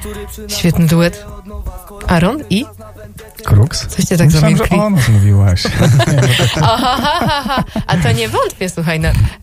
Świetny duet. Aaron i? Crooks? Coście tak zamilkli? Myślałem, że o nas mówiłaś. A to nie wątpię, słuchaj,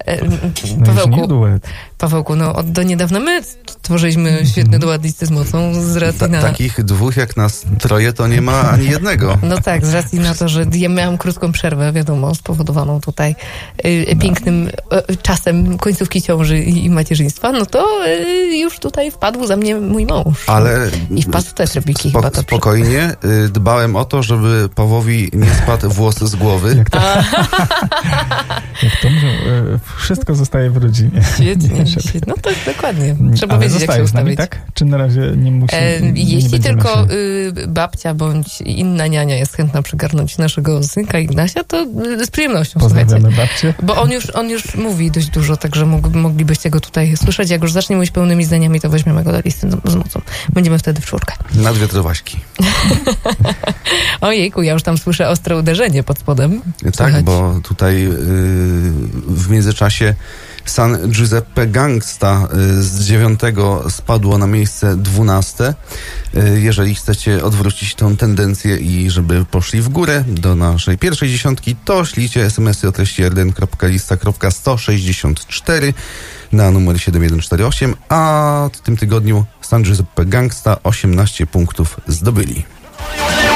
Pawełku, do niedawna my tworzyliśmy świetny duet Listy z mocą z racji na... Takich dwóch jak nas troje to nie ma ani jednego. No tak, z racji na to, że ja miałam krótką przerwę, wiadomo, spowodowaną tutaj pięknym czasem końcówki ciąży i macierzyństwa, no to już tutaj wpadł za mnie mój mąż. Ale i wpadł też Rebiki. Spokojnie, dbałem o to, żeby Pawłowi nie spadł włos z głowy. Jak to mówią, wszystko zostaje w rodzinie. Świetnie. No to dokładnie. Trzeba ale wiedzieć, jak się ustawić. Tak? Czy na razie nie musi? Jeśli tylko babcia bądź inna niania jest chętna przygarnąć naszego synka Ignasia, to z przyjemnością, pozdrawiamy babcię. Bo on już mówi dość dużo, także moglibyście go tutaj słyszeć. Jak już zacznie mówić pełnymi zdaniami, to weźmiemy go do Listy z mocą. Będziemy wtedy w czwórkę. Na dwie trowaśki. Ojejku, ja już tam słyszę ostre uderzenie pod spodem. Tak, Słychać. bo tutaj w międzyczasie San Giuseppe Gangsta z 9 spadło na miejsce 12. Jeżeli chcecie odwrócić tą tendencję i żeby poszli w górę do naszej pierwszej dziesiątki, to ślijcie SMS-y o treści rdn.lista.164 na numer 7148, a w tym tygodniu San Giuseppe Gangsta 18 punktów zdobyli.